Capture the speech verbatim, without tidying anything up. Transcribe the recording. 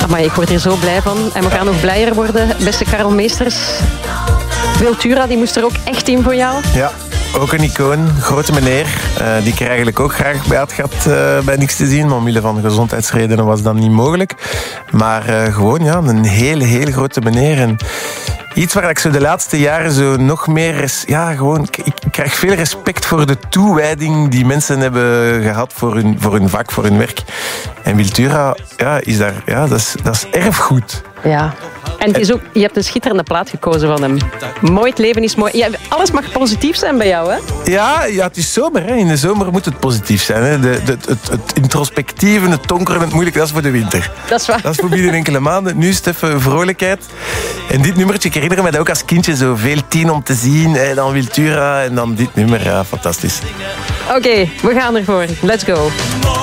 Maar ik word hier zo blij van. En we gaan nog blijer worden, beste Karel Meesters. Wiltura, die moest er ook echt in voor jou. Ja, ook een icoon. Grote meneer, uh, die ik er eigenlijk ook graag bij had gehad uh, bij Niks te zien. Maar omwille van gezondheidsredenen was dat niet mogelijk. Maar uh, gewoon, ja, een hele, hele grote meneer. En iets waar ik zo de laatste jaren zo nog meer... Ja, gewoon, ik, ik krijg veel respect voor de toewijding die mensen hebben gehad voor hun, voor hun vak, voor hun werk. En Wiltura, ja, is daar, ja, dat is, dat is erfgoed. Ja. En het is ook, je hebt een schitterende plaat gekozen van hem. Mooi, het leven is mooi. Ja, alles mag positief zijn bij jou, hè? Ja, ja, het is zomer. Hè. In de zomer moet het positief zijn. Hè. De, de, het, het introspectieve, het donkere, het moeilijke, dat is voor de winter. Dat is waar. Dat is voor binnen enkele maanden. Nu is het even vrolijkheid. En dit nummertje, ik herinner me dat ook als kindje zo veel tien om te zien. Hè. Dan Wiltura en dan dit nummer. Ja, fantastisch. Oké, okay, we gaan ervoor. Let's go.